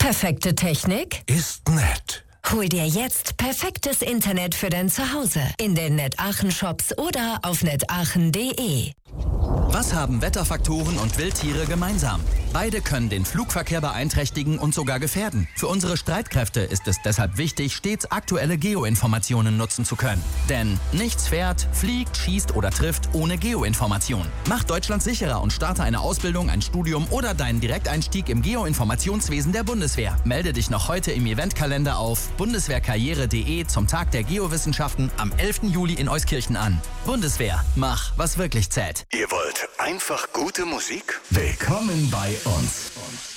Perfekte Technik? Ist nett. Hol dir jetzt perfektes Internet für dein Zuhause in den NetAachen-Shops oder auf netachen.de. Was haben Wetterfaktoren und Wildtiere gemeinsam? Beide können den Flugverkehr beeinträchtigen und sogar gefährden. Für unsere Streitkräfte ist es deshalb wichtig, stets aktuelle Geoinformationen nutzen zu können. Denn nichts fährt, fliegt, schießt oder trifft ohne Geoinformation. Mach Deutschland sicherer und starte eine Ausbildung, ein Studium oder deinen Direkteinstieg im Geoinformationswesen der Bundeswehr. Melde dich noch heute im Eventkalender auf bundeswehrkarriere.de zum Tag der Geowissenschaften am 11. Juli in Euskirchen an. Bundeswehr, mach, was wirklich zählt. Ihr wollt einfach gute Musik? Willkommen bei uns.